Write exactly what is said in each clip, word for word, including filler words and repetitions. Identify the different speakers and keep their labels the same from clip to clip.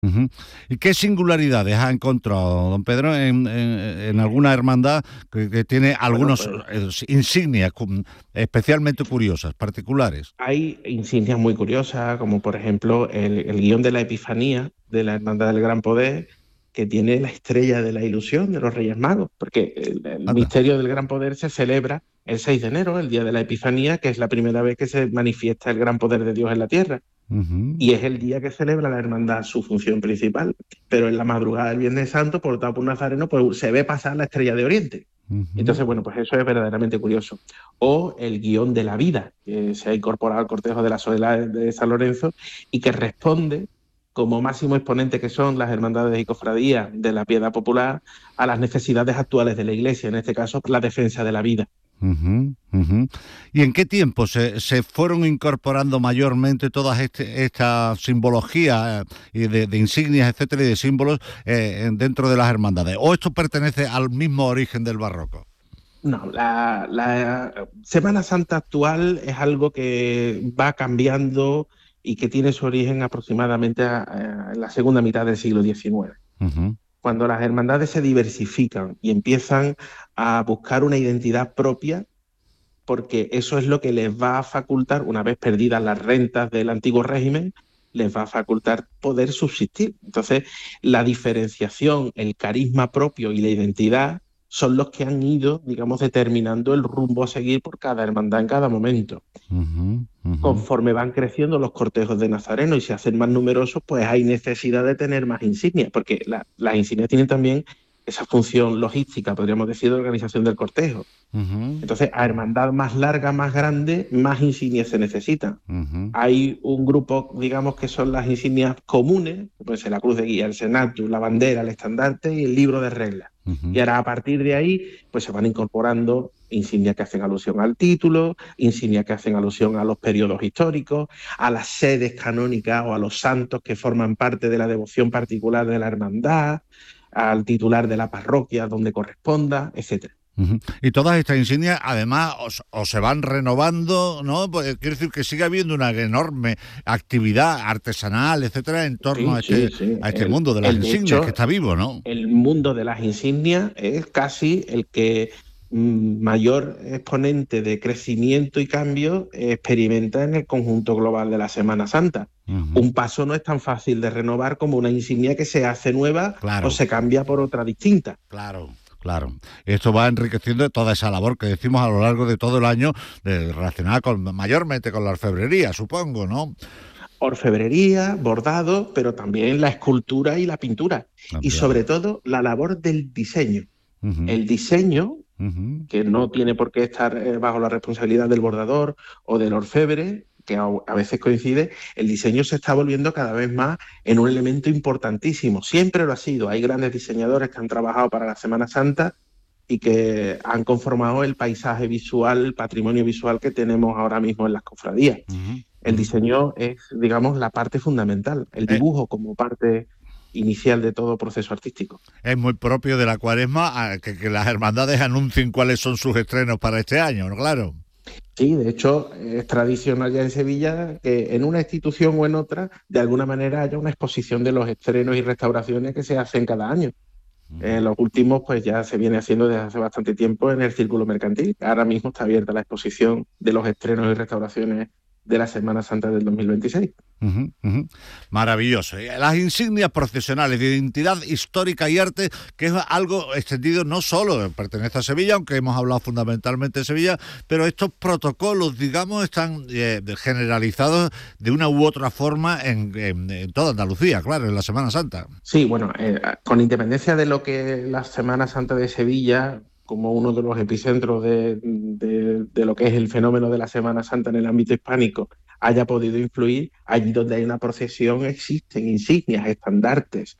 Speaker 1: Ujú. ¿Y qué singularidades ha encontrado, don Pedro, en, en- en alguna hermandad que, que tiene
Speaker 2: Bueno,
Speaker 1: algunos
Speaker 2: pues
Speaker 1: eh, insignias cum- especialmente curiosas, particulares?
Speaker 2: hay insignias muy curiosas, como por ejemplo el, el guión de la Epifanía de la Hermandad del Gran Poder, que tiene la estrella de la ilusión de los Reyes Magos, porque el, el
Speaker 1: Anda.
Speaker 2: misterio del Gran Poder se celebra el seis de enero, el día de la Epifanía, que es la primera vez que se manifiesta el gran poder de Dios en la tierra.
Speaker 1: Ujú,
Speaker 2: Y es el día que celebra la hermandad su función principal. Pero en la madrugada del Viernes Santo, portado por un nazareno, pues se ve pasar la estrella de Oriente.
Speaker 1: ujú.
Speaker 2: Entonces, bueno, pues eso es verdaderamente curioso. O el guión de la vida, que se ha incorporado al cortejo de la Soledad de San Lorenzo y que responde, como máximo exponente que son las hermandades y cofradías de la piedad popular, a las necesidades actuales de la Iglesia, en este caso, la defensa de la vida.
Speaker 1: Ujú, ujú. ¿Y en qué tiempo se, se fueron incorporando mayormente todas este, esta simbología eh, y de, de insignias, etcétera, y de símbolos eh, en- dentro de las hermandades? ¿O esto pertenece al mismo origen del barroco?
Speaker 2: No, la, la Semana Santa actual es algo que va cambiando y que tiene su origen aproximadamente a- a- en la segunda mitad del siglo diecinueve,
Speaker 1: Ujú,
Speaker 2: cuando las hermandades se diversifican y empiezan a buscar una identidad propia, porque eso es lo que les va a facultar, una vez perdidas las rentas del antiguo régimen, les va a facultar poder subsistir. Entonces, la diferenciación, el carisma propio y la identidad son los que han ido, digamos, determinando el rumbo a seguir por cada hermandad en cada momento.
Speaker 1: ujú, ujú.
Speaker 2: Conforme van creciendo los cortejos de Nazareno y se hacen más numerosos, pues hay necesidad de tener más insignias, porque la- las insignias tienen también esa función logística, podríamos decir, de organización del cortejo.
Speaker 1: Ujú,
Speaker 2: Entonces, a hermandad más larga, más grande, más insignias se necesitan.
Speaker 1: ujú,
Speaker 2: Hay un grupo, digamos, que son las insignias comunes, que puede ser la cruz de guía, el senatus, la bandera, el estandarte y el libro de reglas.
Speaker 1: ujú,
Speaker 2: Y ahora, a partir de ahí, pues se van incorporando insignias que hacen alusión al título, insignias que hacen alusión a los periodos históricos, a las sedes canónicas o a los santos que forman parte de la devoción particular de la hermandad, al titular de la parroquia donde corresponda, etcétera.
Speaker 1: ujú. Y todas estas insignias, además, o, s- o se van renovando, ¿no? Pues quiere decir que sigue habiendo una enorme actividad artesanal, etcétera, en torno
Speaker 2: Sí,
Speaker 1: a
Speaker 2: sí,
Speaker 1: este,
Speaker 2: sí.
Speaker 1: a este
Speaker 2: El,
Speaker 1: mundo de las
Speaker 2: el, de
Speaker 1: insignias, que
Speaker 2: hecho,
Speaker 1: está vivo, ¿no?
Speaker 2: el mundo de las insignias es casi el que mm, mayor exponente de crecimiento y cambio experimenta en el conjunto global de la Semana Santa.
Speaker 1: Ujú.
Speaker 2: Un paso no es tan fácil de renovar como una insignia que se hace nueva o
Speaker 1: Claro.
Speaker 2: se cambia por otra distinta.
Speaker 1: Claro, claro. Esto va enriqueciendo toda esa labor que decimos a lo largo de todo el año, de, relacionada con mayormente con la orfebrería, supongo, ¿no?
Speaker 2: Orfebrería, bordado, pero también la escultura y la pintura. Y
Speaker 1: También.
Speaker 2: sobre todo la labor del diseño.
Speaker 1: Ujú,
Speaker 2: El diseño
Speaker 1: ujú,
Speaker 2: que no tiene por qué estar eh, bajo la responsabilidad del bordador o del orfebre, que a, a veces coincide, el diseño se está volviendo cada vez más en un elemento importantísimo. Siempre lo ha sido. Hay grandes diseñadores que han trabajado para la Semana Santa y que han conformado el paisaje visual, el patrimonio visual que tenemos ahora mismo en las cofradías.
Speaker 1: ujú,
Speaker 2: El
Speaker 1: ujú.
Speaker 2: diseño es, digamos, la parte fundamental, el
Speaker 1: Eh,
Speaker 2: dibujo como parte inicial de todo proceso artístico.
Speaker 1: es muy propio de la cuaresma, ah, que, que las hermandades anuncien cuáles son sus estrenos para este año, ¿no? Claro.
Speaker 2: Sí, de hecho, es tradicional ya en Sevilla que en una institución o en otra, de alguna manera haya una exposición de los estrenos y restauraciones que se hacen cada año. En los últimos, pues ya se viene haciendo desde hace bastante tiempo en el Círculo Mercantil. Ahora mismo está abierta la exposición de los estrenos y restauraciones de la Semana Santa del dos mil veintiséis.
Speaker 1: Ujú, ujú. Maravilloso. Y las insignias procesionales de identidad histórica y arte, que es algo extendido no solo, pertenece a Sevilla, aunque hemos hablado fundamentalmente de Sevilla, pero estos protocolos, digamos, están eh, generalizados de una u otra forma en, en, en toda Andalucía, claro, en la Semana Santa.
Speaker 2: Sí, bueno, eh, con independencia de lo que la Semana Santa de Sevilla, como uno de los epicentros de, de- de lo que es el fenómeno de la Semana Santa en el ámbito hispánico, haya podido influir, allí donde hay una procesión existen insignias, estandartes,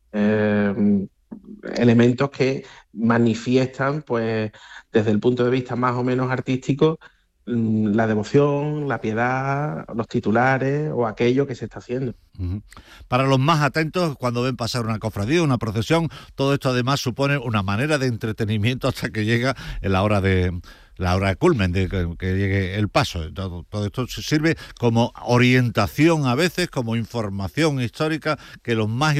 Speaker 2: eh, elementos que manifiestan, pues, desde el punto de vista más o menos artístico, mm, la devoción, la piedad, los titulares o aquello que se está haciendo.
Speaker 1: Ujú. Para los más atentos, cuando ven pasar una cofradía, una procesión, todo esto además supone una manera de entretenimiento hasta que llega en la hora de, la hora de culmen, de que, que llegue el paso. Todo, todo esto sirve como orientación a veces, como información histórica, que los más